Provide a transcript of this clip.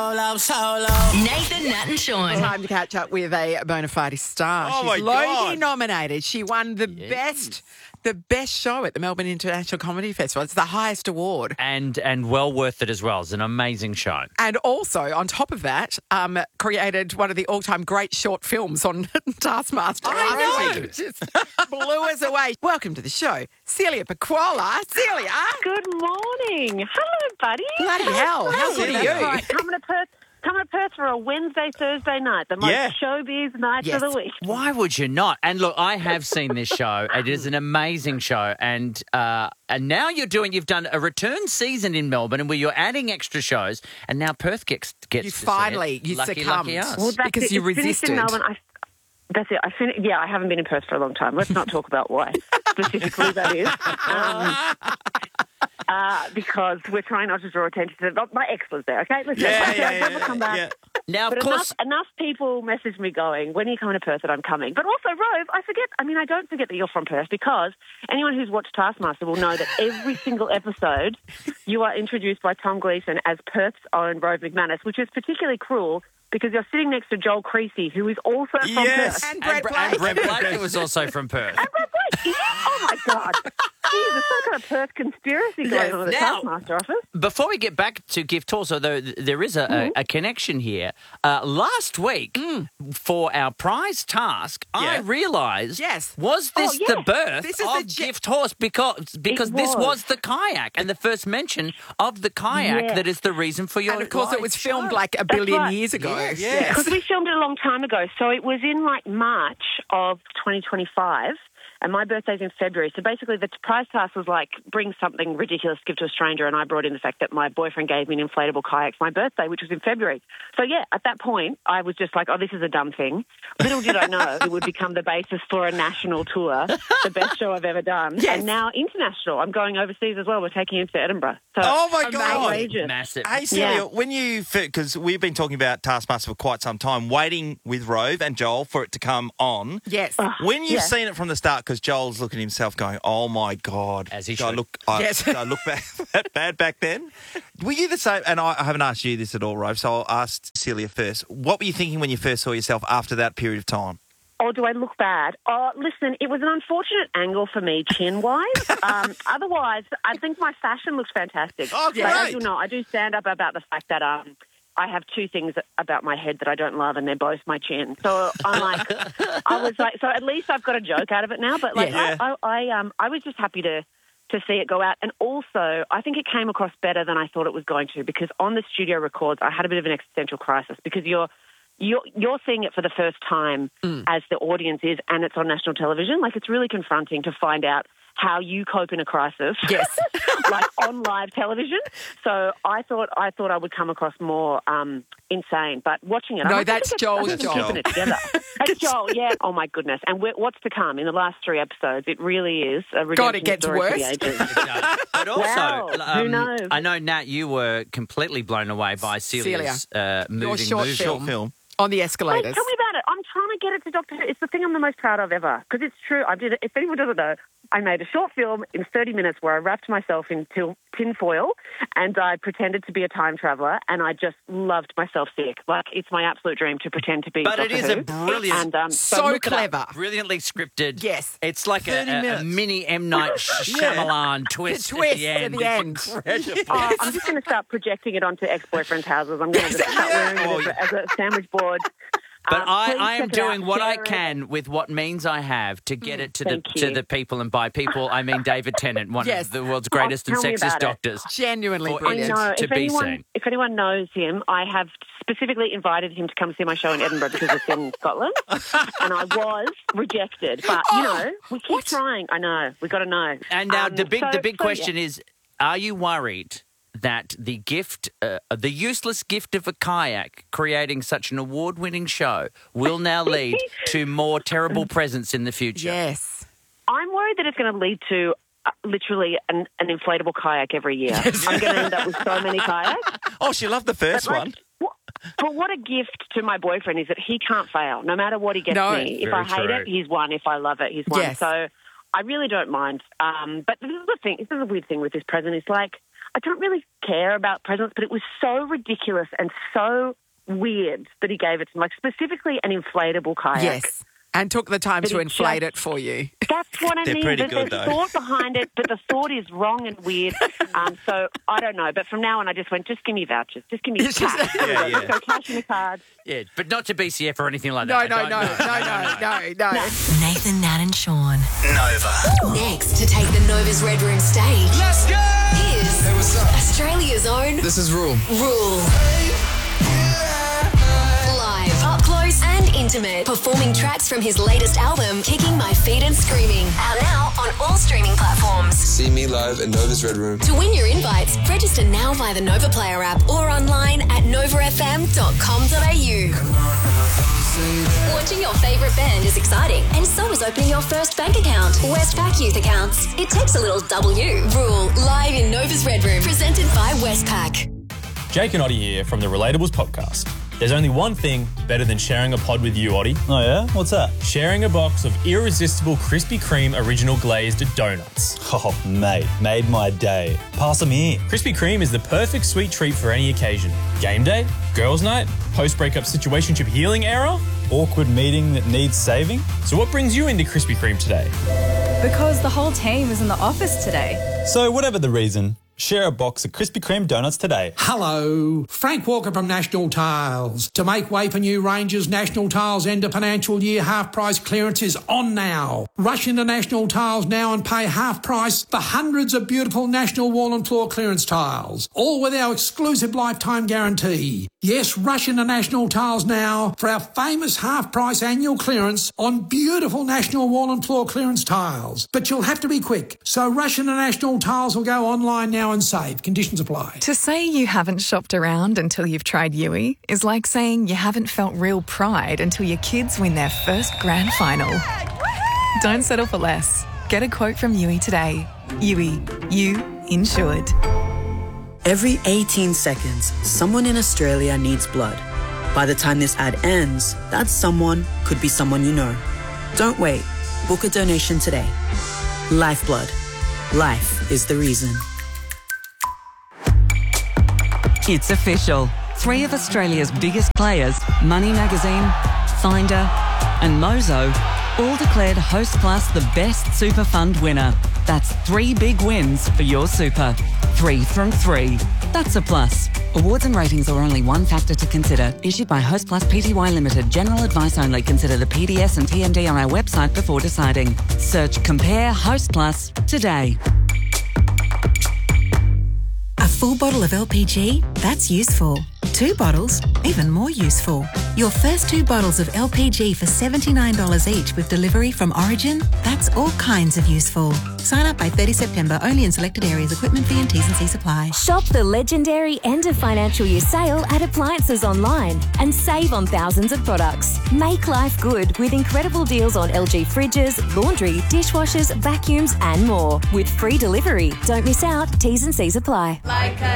Nathan, Nat and Sean. Time to catch up with a bona fide star. Oh, She's my God. Logie nominated. She won the best show at the Melbourne International Comedy Festival. It's the highest award. And well worth it as well. It's an amazing show. And also, on top of that, created one of the all-time great short films on Taskmaster. I know. Just blew us away. Welcome to the show, Celia Pacquola. Celia. Good morning. Hello, buddy. Bloody hell. How good are you? That's right. Coming to Perth for a Wednesday, Thursday night, the most showbiz night of the week. Why would you not? And look, I have seen this show. It is an amazing show. And now you've done a return season in Melbourne and where you're adding extra shows. And now Perth gets You to finally, see it. you Lucky succumbed. us. Well, that's Because it. you It's finished resisted. in Melbourne. That's it. I haven't been in Perth for a long time. Let's not talk about why specifically that is. Because we're trying not to draw attention to it. My ex was there, okay? Listen, I'll come back. Now, of But course, enough people message me going, when are you coming to Perth that I'm coming? But also, Rove, I don't forget that you're from Perth because anyone who's watched Taskmaster will know that every single episode you are introduced by Tom Gleeson as Perth's own Rove McManus, which is particularly cruel because you're sitting next to Joel Creasy, who is also from Perth. And Brett Blake. and Brett Blake was also from Perth. And Brett Blake, yeah. Oh, my God. Jeez, there's some kind of Perth conspiracy going on at the Now- Taskmaster office. Before we get back to Gift Horse, although there is a connection here, last week for our prize task, I realised, was this the birth This is of the Gift Horse because this was the kayak and the first mention of the kayak that is the reason for your And, of course, it was live filmed show. like a billion right. years ago. Yes. Because we filmed it a long time ago. So it was in like March of 2025. And my birthday's in February. So basically the prize task was like, bring something ridiculous, give to a stranger. And I brought in the fact that my boyfriend gave me an inflatable kayak for my birthday, which was in February. So yeah, at that point, I was just like, oh, this is a dumb thing. Little did I know it would become the basis for a national tour, the best show I've ever done. Yes. And now international. I'm going overseas as well. We're taking him to Edinburgh. So Oh, my God. outrageous. Massive. Hey, Celia, Yeah. when you, because we've been talking about Taskmaster for quite some time, waiting with Rove and Joel for it to come on. Yes. When you've Yeah. seen it from the start, because Joel's looking at himself going, oh, my God. As he Did I should. look, Yes. did I look that bad back then? Were you the same? And I haven't asked you this at all, Rove, so I'll ask Celia first. What were you thinking when you first saw yourself after that period of time? Oh, do I look bad? Oh, listen, it was an unfortunate angle for me chin-wise. Otherwise, I think my fashion looks fantastic. Oh, But as great. you know, I do stand up about the fact that I have two things about my head that I don't love, and they're both my chin. So I'm like, I was like, so at least I've got a joke out of it now. But like, Yeah. I was just happy to see it go out. And also, I think it came across better than I thought it was going to because on the studio records, I had a bit of an existential crisis because you're seeing it for the first time as the audience is, and it's on national television. Like, it's really confronting to find out how you cope in a crisis. Yes. Like on live television. So I thought I would come across more insane, but watching it, No, I'm like, that's I think Joel's I think job. we're keeping it together. That's Joel, yeah. Oh my goodness! And what's to come in the last 3 episodes? It really is a redemption God, it gets story for worse. the ages. But also, Wow, who knows? I know, Nat, you were completely blown away by Celia's moving short movie. film. Short film. On the Wait, escalators. tell me about it. I'm trying to get it to Doctor Who. It's the thing I'm the most proud of ever because it's true. I did it. If anyone doesn't know, I made a short film in 30 minutes where I wrapped myself in tin foil and I pretended to be a time traveller and I just loved myself sick. Like, it's my absolute dream to pretend to be But Doctor it is Who. a brilliant, And, so look it up. clever. brilliantly scripted. Yes. It's like 30 a minutes. mini M. Night Shyamalan twist, twist at the end. at the end. It's incredible. Oh, I'm just going to start projecting it onto ex-boyfriends' houses. I'm going to just start wearing it as a sandwich board. But Please I am check it out, doing what I share it. can with what means I have to get it to Thank the you. people, and by people I mean David Tennant, one Yes. of the world's greatest and tell me sexiest about it. doctors. Genuinely For I brilliant. know. to be seen. If anyone knows him, I have specifically invited him to come see my show in Edinburgh because it's in Scotland, and I was rejected. But you know, we keep trying. I know. We got to know. And now the big yeah. question is: are you worried that the gift, the useless gift of a kayak, creating such an award-winning show, will now lead to more terrible presents in the future? Yes. I'm worried that it's going to lead to literally an inflatable kayak every year. I'm going to end up with so many kayaks. Oh, she loved the first But, one. But what a gift to my boyfriend is that he can't fail, no matter what he gets No. me. If Very I hate true. it, he's won. If I love it, he's won. Yes. So I really don't mind. But this is the thing. This is a weird thing with this present. It's like, I don't really care about presents, but it was so ridiculous and so weird that he gave it to me, like specifically an inflatable kayak. Yes. And took the time to inflate it for you. That's what I They're mean. pretty There's good, though. thought behind it, but the thought is wrong and weird. So I don't know. But from now on, I just went, just give me vouchers. Just give me cash. Yeah. Let's go cash in the card. Yeah, but not to BCF or anything like No. that. Nathan, Nat and Sean. Nova. Next to take the Nova's Red Room stage. Let's go! Is Hey, what's up? Australia's own This is Rule. Rule. Live, up close and intimate, performing tracks from his latest album, Kicking My Feet and Screaming. Out now on all streaming platforms. See me live at Nova's Red Room. To win your invites, register now via the Nova Player app or online at novafm.com.au. Watching your favourite band is exciting, and so is opening your first bank account. Westpac Youth Accounts. It takes a little W. Rule, live in Nova's Red Room, presented by Westpac. Jake and Oddie here from the Relatables podcast. There's only one thing better than sharing a pod with you, Oddie. Oh yeah? What's that? Sharing a box of irresistible Krispy Kreme original glazed donuts. Oh, mate, made my day. Pass them here. Krispy Kreme is the perfect sweet treat for any occasion. Game day, girls' night, post-breakup situationship healing era. Awkward meeting that needs saving? So what brings you into Krispy Kreme today? Because the whole team is in the office today. So whatever the reason, share a box of Krispy Kreme donuts today. Hello, Frank Walker from National Tiles. To make way for new ranges, National Tiles end of financial year half price clearance is on now. Rush into National Tiles now and pay half price for hundreds of beautiful National wall and floor clearance tiles, all with our exclusive lifetime guarantee. Yes, rush into National Tiles now for our famous half price annual clearance on beautiful National wall and floor clearance tiles. But you'll have to be quick, so rush into National Tiles or go online now and save. Conditions apply. To say you haven't shopped around until you've tried Yui is like saying you haven't felt real pride until your kids win their first grand final. Don't settle for less. Get a quote from Yui today. Yui, you insured. Every 18 seconds, someone in Australia needs blood. By the time this ad ends, that someone could be someone you know. Don't wait. Book a donation today. Lifeblood. Life is the reason. It's official. 3 of Australia's biggest players, Money Magazine, Finder and Mozo, all declared Host Plus the best super fund winner. That's 3 big wins for your super. 3 from 3. That's a plus. Awards and ratings are only one factor to consider. Issued by Host Plus Pty Limited. General advice only. Consider the PDS and TMD on our website before deciding. Search Compare Host Plus today. A full bottle of LPG? That's useful. 2 bottles? Even more useful. Your first 2 bottles of LPG for $79 each with delivery from Origin? That's all kinds of useful. Sign up by 30 September only in selected areas. Equipment fee and T's and C's apply. Shop the legendary end of financial year sale at Appliances Online and save on thousands of products. Make life good with incredible deals on LG fridges, laundry, dishwashers, vacuums and more. With free delivery. Don't miss out. T's and C's apply.